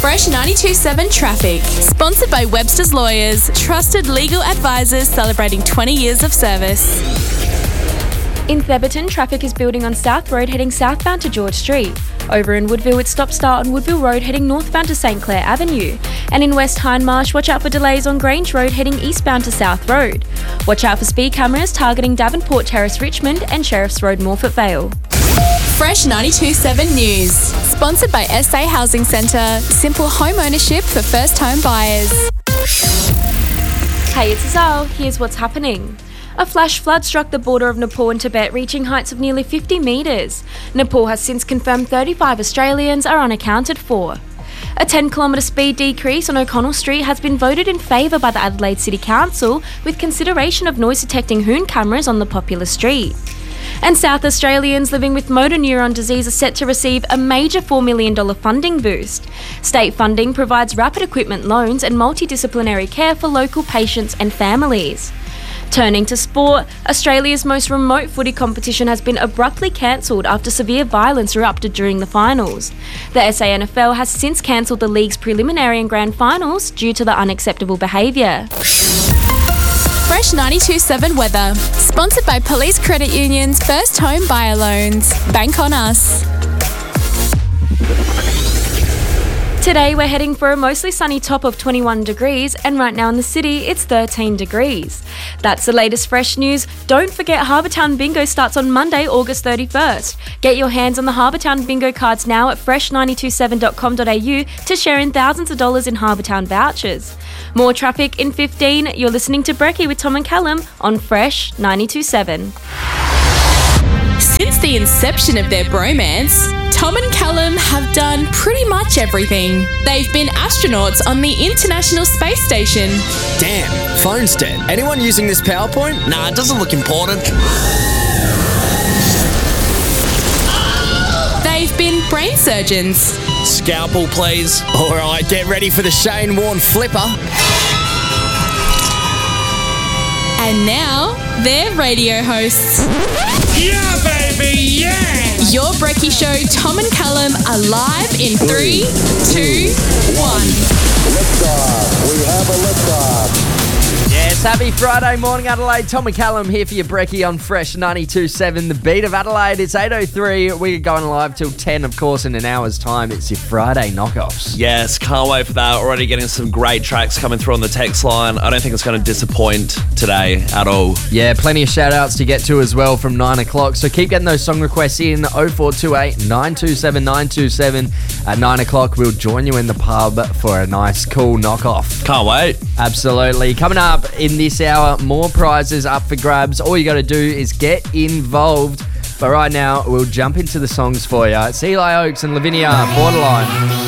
Fresh 92.7 Traffic. Sponsored by Webster's Lawyers, trusted legal advisors celebrating 20 years of service. In Theberton, traffic is building on South Road heading southbound to George Street. Over in Woodville, it's stop-start on Woodville Road heading northbound to St Clair Avenue. And in West Hindmarsh, watch out for delays on Grange Road heading eastbound to South Road. Watch out for speed cameras targeting Davenport Terrace Richmond and Sheriffs Road Morford Vale. Fresh 92.7 News. Sponsored by SA Housing Centre. Simple home ownership for first-home buyers. Hey, it's Azal. Here's what's happening. A flash flood struck the border of Nepal and Tibet, reaching heights of nearly 50 metres. Nepal has since confirmed 35 Australians are unaccounted for. A 10-kilometre speed decrease on O'Connell Street has been voted in favour by the Adelaide City Council, with consideration of noise-detecting hoon cameras on the popular street. And South Australians living with motor neuron disease are set to receive a major $4 million funding boost. State funding provides rapid equipment loans and multidisciplinary care for local patients and families. Turning to sport, Australia's most remote footy competition has been abruptly cancelled after severe violence erupted during the finals. The SANFL has since cancelled the league's preliminary and grand finals due to the unacceptable behaviour. Fresh 92.7 Weather. Sponsored by Police Credit Union's First Home Buyer Loans. Bank on us. Today we're heading for a mostly sunny top of 21 degrees, and right now in the city it's 13 degrees. That's the latest fresh news. Don't forget Harbourtown Bingo starts on Monday, August 31st. Get your hands on the Harbourtown Bingo cards now at fresh927.com.au to share in thousands of dollars in Harbourtown vouchers. More traffic in 15. You're listening to Brekkie with Tom and Callum on Fresh 92.7. Since the inception of their bromance, Tom and Callum have done pretty much everything. They've been astronauts on the International Space Station. Damn, phone's dead. Anyone using this PowerPoint? Nah, it doesn't look important. They've been brain surgeons. Scalpel, please. All right, get ready for the Shane Warne flipper. And now, they're radio hosts. Yeah, baby, yeah! Your Brekkie Show, Tom and Callum, are live in 3, 2, 1. Liftoff. We have a liftoff. Yes, happy Friday morning, Adelaide. Tom and Callum here for your Brekkie on Fresh 92.7. The beat of Adelaide. It's 8:03. We're going live till 10, of course, in an hour's time. It's your Friday knockoffs. Yes, can't wait for that. Already getting some great tracks coming through on the text line. I don't think it's going to disappoint today at all. Yeah, plenty of shout-outs to get to as well from 9 o'clock. So keep getting those song requests in. 0428 927 927. At 9 o'clock, we'll join you in the pub for a nice, cool knockoff. Can't wait. Absolutely. Coming up in this hour, more prizes up for grabs. All you got to do is get involved. But right now, we'll jump into the songs for you. It's Eli Oaks and Lavinia, Borderline.